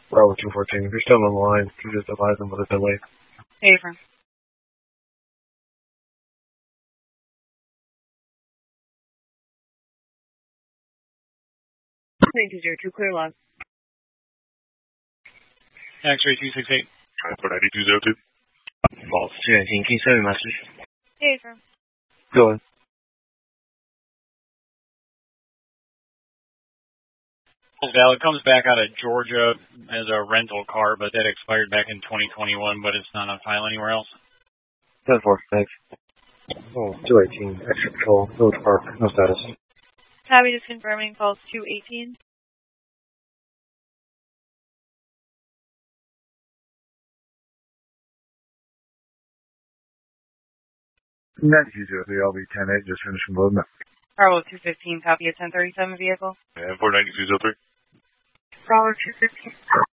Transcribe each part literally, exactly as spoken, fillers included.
Bravo two fourteen. If you're still on the line, you just advise them with a delay. Hey, friend. nine two zero two, clear log. X-ray two six eight. Transport ninety-two zero two. False two nineteen. Can you send me a message? Hey, friend. Go ahead. Valid comes back out of Georgia as a rental car, but that expired back in twenty twenty-one, but it's not on file anywhere else. ten four, thanks. Oh, two eighteen. Extra patrol. Village Park. No status. Copy, just confirming calls two eighteen. ninety-two zero three, I'll be ten eight, just finishing loading it. Bravo two fifteen, copy a ten thirty-seven vehicle. And for ninety-two zero three. Bravo two fifteen.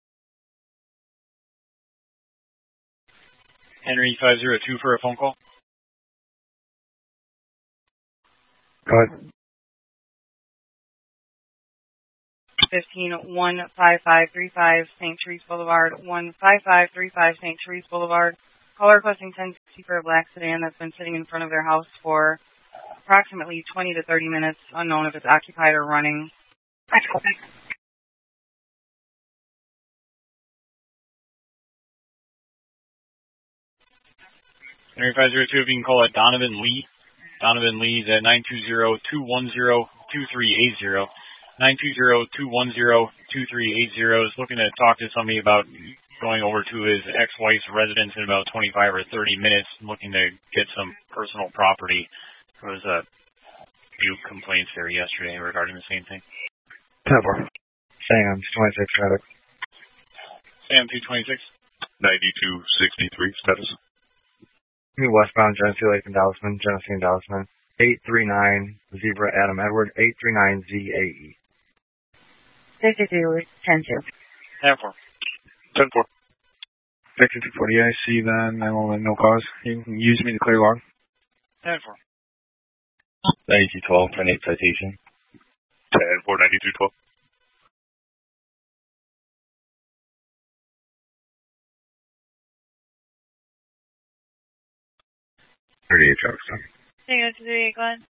Henry five zero two for a phone call. Go ahead. fifteen one five five three five Saint Therese Boulevard, one five five three five Saint Therese Boulevard. Caller requesting ten sixty for a black sedan that's been sitting in front of their house for approximately twenty to thirty minutes, unknown if it's occupied or running. Henry five zero two, if you can call it Donovan Lee. Donovan Lee's at nine two zero two one zero two three eight zero. nine two zero two one zero two three eight zero is looking to talk to somebody about going over to his ex-wife's residence in about twenty-five or thirty minutes, looking to get some personal property. There was a few complaints there yesterday regarding the same thing. ten four. Sam, two twenty-six, traffic. Sam two twenty-six. ninety-two sixty-three, status. Westbound Genesee Lake and Dallasman, Genesee and Dallasman. eight three nine, Zebra Adam Edward, eight three nine Z A E. fifty-two, ten two. ten four. ten four. Victor two forty, I see then, I will no cause. You can use me to clear log. ten four. ninety-two twelve, ten eight citation. ten four, ninety-two twelve. thirty-eight trucks, so. Hang on to the go ahead.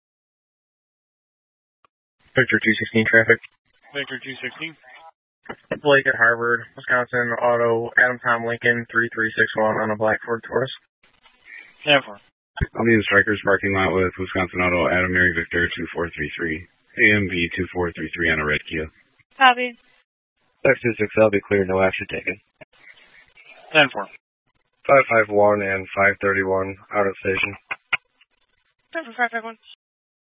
Victor two sixteen, traffic. Victor two sixteen. Blake at Harvard, Wisconsin, auto, Adam Tom Lincoln, three three six one on a black Ford Taurus. ten four. I'll be in Strikers parking lot with Wisconsin Auto, Adam Mary Victor two four three three. A M V two four three three on a red Kia. Copy. X two six, I'll be clear, no action taken. ten four. five five one and five thirty-one, out of station. ten four, five five one.